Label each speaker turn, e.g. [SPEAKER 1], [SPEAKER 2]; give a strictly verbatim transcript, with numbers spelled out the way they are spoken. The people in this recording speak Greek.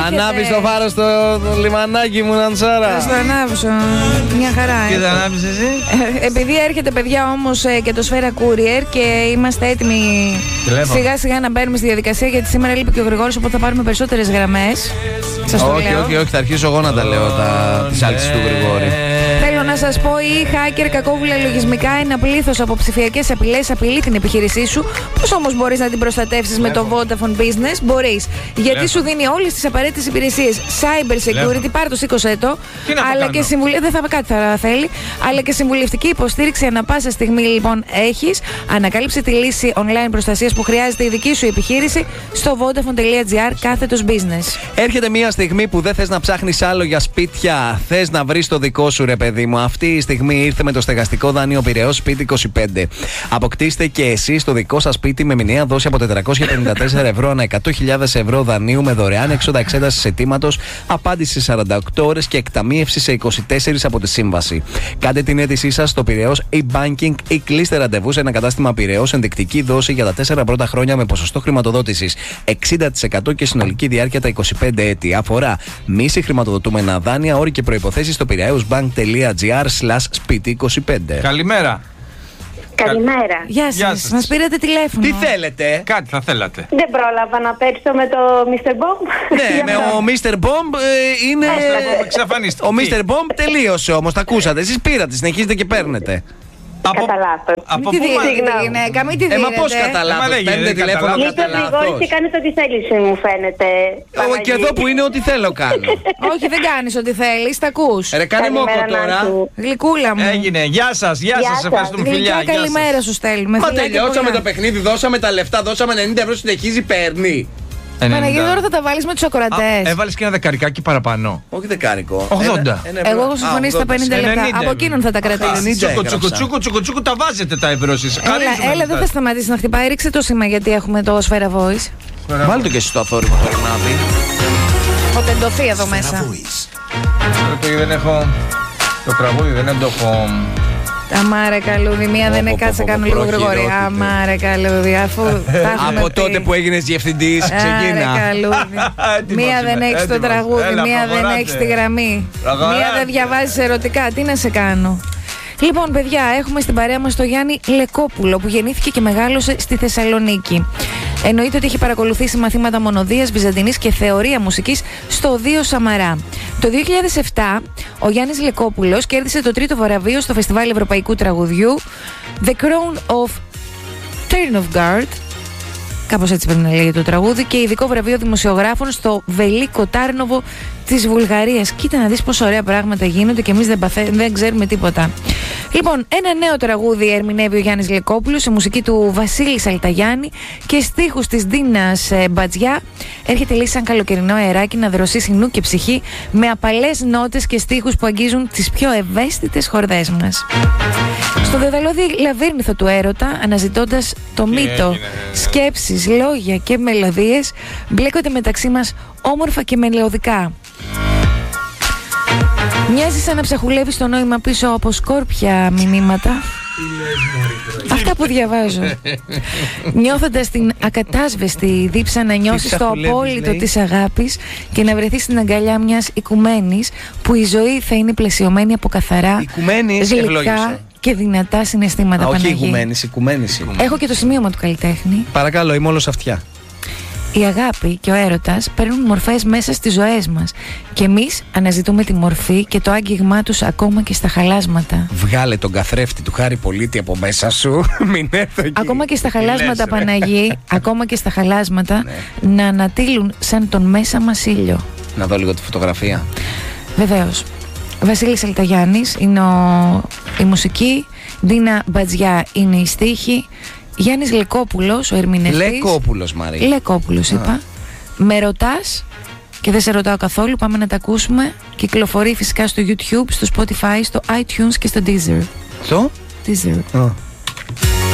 [SPEAKER 1] Ανάβεις το φάρο στο λιμανάκι μου, Νανσάρα.
[SPEAKER 2] Θα το ανάβω. Μια χαρά.
[SPEAKER 3] Τι θα ανάβεις εσύ?
[SPEAKER 2] Ε, επειδή έρχεται, παιδιά, όμως ε, και το Σφαίρα Courier και είμαστε έτοιμοι σιγά σιγά να μπαίνουμε στη διαδικασία, γιατί σήμερα λείπει και ο Γρηγόρης, οπότε θα πάρουμε περισσότερες γραμμές. Σας το
[SPEAKER 1] όχι,
[SPEAKER 2] λέω.
[SPEAKER 1] όχι, όχι, θα αρχίσω εγώ να τα λέω τα... τις άλτσες του Γρηγόρη.
[SPEAKER 2] Θέλω να σας πω, οι hacker κακόβουλα λογισμικά, ένα πλήθος από ψηφιακές απειλές απειλεί την επιχείρησή σου. Πώς όμως μπορείς να την προστατεύσεις με το Vodafone Business? Μπορείς. Γιατί σου δίνει όλες τις απαραίτητες υπηρεσίες. Cyber security, πάρ' το, σήκωσέ το. Αλλά και συμβουλε... Δεν θα κάτι θα θέλει. Αλλά και συμβουλευτική υποστήριξη ανά πάσα στιγμή, λοιπόν, έχεις. Ανακάλυψε τη λύση online προστασίας που χρειάζεται η δική σου επιχείρηση στο vodafone.gr κάθετος business.
[SPEAKER 1] Έρχεται μια στιγμή που δεν θες να ψάχνεις άλλο για σπίτια. Θες να βρεις το δικό σου, ρε παιδί μου. Αυτή η στιγμή ήρθε με το στεγαστικό δάνειο Πειραιώς Σπίτι είκοσι πέντε. Αποκτήστε και εσείς το δικό σας σπίτι με μηνιαία δόση από τετρακόσια πενήντα τέσσερα ευρώ ανά εκατό χιλιάδες ευρώ δανείου με δωρεάν έξοδα εξέτασης αιτήματος, απάντηση σε σαράντα οκτώ ώρες και εκταμείευση σε είκοσι τέσσερις από τη σύμβαση. Κάντε την αίτησή σας στο Πειραιώς e-banking ή κλείστε ραντεβού σε ένα κατάστημα Πειραιώς. Ενδεικτική δόση για τα τέσσερα πρώτα χρόνια με ποσοστό χρηματοδότησης εξήντα τοις εκατό και συνολική διάρκεια τα είκοσι πέντε έτη. Αφορά μη συγχρηματοδοτούμενα δάνεια, όροι και προϋποθέσεις στο πειραιώσbank.gr slash σπίτι είκοσι πέντε.
[SPEAKER 3] Καλημέρα.
[SPEAKER 4] Καλημέρα.
[SPEAKER 2] Γεια σας. Μας πήρατε τηλέφωνο.
[SPEAKER 1] Τι θέλετε?
[SPEAKER 3] Κάτι θα θέλατε.
[SPEAKER 4] Δεν πρόλαβα να παίξω με το μίστερ Bomb.
[SPEAKER 1] Ναι, με ο μίστερ Bomb ε, είναι.
[SPEAKER 3] Εξαφανίστηκε.
[SPEAKER 1] Ο μίστερ Bomb τελείωσε όμως, τα ακούσατε. Εσείς πήρατε, συνεχίζετε και παίρνετε.
[SPEAKER 3] Από...
[SPEAKER 4] Κατά λάθος.
[SPEAKER 3] Από
[SPEAKER 2] Τι
[SPEAKER 3] πού
[SPEAKER 2] δίνετε, γυναίκα, μην τη
[SPEAKER 1] Ε,
[SPEAKER 2] δίνετε.
[SPEAKER 1] μα πώς κατά λάθος? Παίρνετε τηλέφωνο
[SPEAKER 4] Λείπει
[SPEAKER 1] κατά
[SPEAKER 4] ο Γρηγόρης
[SPEAKER 1] λάθος.
[SPEAKER 4] και κάνεις ό,τι θέλεις, μου φαίνεται.
[SPEAKER 1] Εγώ και εδώ που είναι ό,τι θέλω κάνω.
[SPEAKER 2] Όχι, δεν κάνεις ό,τι θέλεις, τα ακούς.
[SPEAKER 1] Ρε κάνε μόκο τώρα.
[SPEAKER 2] Γλυκούλα μου.
[SPEAKER 3] Έγινε. Γεια σας, γεια
[SPEAKER 4] Γεια
[SPEAKER 3] σας.
[SPEAKER 4] σας.
[SPEAKER 3] Ευχαριστούμε, φιλιά.
[SPEAKER 2] Γλυκιά
[SPEAKER 3] Γεια σας.
[SPEAKER 2] καλημέρα σου στέλνουμε.
[SPEAKER 1] Μα
[SPEAKER 2] Φιλάκια
[SPEAKER 1] τελειώσαμε
[SPEAKER 2] πολλά.
[SPEAKER 1] το παιχνίδι, δώσαμε τα λεφτά, δώσαμε ενενήντα ευρώ, συνεχίζει, παίρνει.
[SPEAKER 2] Παναγίδη, τώρα θα τα βάλεις με τους ακροατές.
[SPEAKER 3] Έβαλες και ένα δεκαρικάκι παραπάνω.
[SPEAKER 1] Όχι δεκάρικο.
[SPEAKER 3] ογδόντα.
[SPEAKER 1] Ένα- ένα
[SPEAKER 2] Εγώ
[SPEAKER 1] ευρώ.
[SPEAKER 2] έχω συμφωνήσει
[SPEAKER 1] Α,
[SPEAKER 2] στα πενήντα
[SPEAKER 3] Σε
[SPEAKER 2] λεπτά.
[SPEAKER 3] ενενήντα
[SPEAKER 2] Από
[SPEAKER 3] ευρώ.
[SPEAKER 2] εκείνον θα τα κρατήσεις.
[SPEAKER 1] ενενήντα
[SPEAKER 3] Τσούκο,
[SPEAKER 1] έγραψα.
[SPEAKER 3] τσούκο, τσούκο, τσούκο, τσούκο, τα βάζετε τα ευρώ εσείς.
[SPEAKER 2] Έλα,
[SPEAKER 3] Χαρίζουμε
[SPEAKER 2] έλα,
[SPEAKER 3] μετά.
[SPEAKER 2] δεν θα σταματήσει να χτυπάει. Ρίξε το σήμα γιατί έχουμε το Σφαίρα Voice.
[SPEAKER 1] Βάλτε το και εσύ το αθόρυβο το ρημάδι.
[SPEAKER 2] Ο τεντοφή εδώ μέσα.
[SPEAKER 3] Πρέπει, δεν έχω. Το τραγούδι δεν το έχω.
[SPEAKER 2] Αμάρε καλούδι, μία δεν
[SPEAKER 1] Πω,
[SPEAKER 2] είναι
[SPEAKER 1] πω,
[SPEAKER 2] κάτσε
[SPEAKER 1] πω,
[SPEAKER 2] κάνω
[SPEAKER 1] πω,
[SPEAKER 2] λίγο
[SPEAKER 1] προχειρότητε.
[SPEAKER 2] γρήγορη. Αμάρε καλούδι, αφού τα έχουμε
[SPEAKER 1] Από
[SPEAKER 2] πει.
[SPEAKER 1] τότε που έγινες διευθυντής, ξεκίνα.
[SPEAKER 2] Άρε καλούδι.
[SPEAKER 3] Έτοιμος
[SPEAKER 2] Μία δεν
[SPEAKER 3] είμαι,
[SPEAKER 2] έχεις το
[SPEAKER 3] έτοιμος.
[SPEAKER 2] τραγούδι,
[SPEAKER 3] Έλα,
[SPEAKER 2] μία δεν
[SPEAKER 3] προχωράτε.
[SPEAKER 2] έχεις τη γραμμή.
[SPEAKER 3] Προχωράτε.
[SPEAKER 2] Μία δεν διαβάζεις ερωτικά. Τι να σε κάνω. Λοιπόν, παιδιά, έχουμε στην παρέα μας τον Γιάννη Λεκόπουλο που γεννήθηκε και μεγάλωσε στη Θεσσαλονίκη. Εννοείται ότι έχει παρακολουθήσει μαθήματα μονοδίας, βυζαντινής και θεωρία μουσικής στο Οδείο Σαμαρά. Το δύο χιλιάδες επτά ο Γιάννης Λεκόπουλος κέρδισε το τρίτο βραβείο στο Φεστιβάλ Ευρωπαϊκού Τραγουδιού The Crown of Turn of Guard. Κάπως έτσι πρέπει να λέγεται το τραγούδι, και ειδικό βραβείο δημοσιογράφων στο Βελίκο Τάρνοβο της Βουλγαρίας. Κοίτα να δεις πόσο ωραία πράγματα γίνονται και εμείς δεν, παθε... δεν ξέρουμε τίποτα. Λοιπόν, ένα νέο τραγούδι ερμηνεύει ο Γιάννης Λεκόπουλος σε μουσική του Βασίλη Σαλταγιάννη και στίχους της Ντίνας ε, Μπατζιά. Έρχεται λύση σαν καλοκαιρινό αεράκι να δροσίσει νου και ψυχή με απαλές νότες και στίχους που αγγίζουν τις πιο ευαίσθητες χορδές μας. Στο δεδαλώδη λαβύρινθο του έρωτα, αναζητώντας το μύτο,
[SPEAKER 3] έγινε.
[SPEAKER 2] σκέψεις, λόγια και μελωδίες, μπλέκονται μεταξύ μας όμορφα και μελωδικά. Μοιάζει σαν να ψαχουλεύει το νόημα πίσω από σκόρπια μηνύματα. Αυτά που διαβάζω. Νιώθοντας την ακατάσβεστη δίψα να νιώσεις το
[SPEAKER 1] ψαχουλεύεις,
[SPEAKER 2] απόλυτο
[SPEAKER 1] λέει?
[SPEAKER 2] της αγάπης και να βρεθείς στην αγκαλιά μιας οικουμένης που η ζωή θα είναι πλαισιωμένη από καθαρά,
[SPEAKER 1] Οικουμένης,
[SPEAKER 2] γλυκά
[SPEAKER 1] ευλόγησα.
[SPEAKER 2] και δυνατά συναισθήματα.
[SPEAKER 1] Α, όχι
[SPEAKER 2] Παναγί.
[SPEAKER 1] ηγουμένης, οικουμένης.
[SPEAKER 2] Έχω και το σημείωμα του καλλιτέχνη.
[SPEAKER 1] Παρακαλώ, είμαι όλος αυτιά.
[SPEAKER 2] Η αγάπη και ο έρωτας παίρνουν μορφές μέσα στις ζωές μας και εμείς αναζητούμε τη μορφή και το άγγιγμά τους ακόμα και στα χαλάσματα.
[SPEAKER 1] Βγάλε τον καθρέφτη του Χάρη Πολίτη από μέσα σου. Μην έρθω εκεί.
[SPEAKER 2] Ακόμα και στα
[SPEAKER 3] Τι
[SPEAKER 2] χαλάσματα,
[SPEAKER 3] λες, ρε.
[SPEAKER 2] Παναγί, ακόμα και στα χαλάσματα
[SPEAKER 1] Ναι.
[SPEAKER 2] να ανατείλουν σαν τον μέσα μας ήλιο.
[SPEAKER 1] Να δω λίγο τη φωτογραφία.
[SPEAKER 2] Βεβαίως. Βασίλης Σαλταγιάννης είναι ο... η μουσική, Ντίνα Μπατζιά είναι η στίχη, Γιάννης Λεκόπουλος ο ερμηνευτής.
[SPEAKER 1] Λεκόπουλος, Μαρία.
[SPEAKER 2] Λεκόπουλος είπα. Με ρωτάς και δεν σε ρωτάω καθόλου, πάμε να τα ακούσουμε. Κυκλοφορεί φυσικά στο YouTube, στο Spotify, στο iTunes και στο Deezer.
[SPEAKER 1] Στο?
[SPEAKER 2] Deezer.
[SPEAKER 1] Α.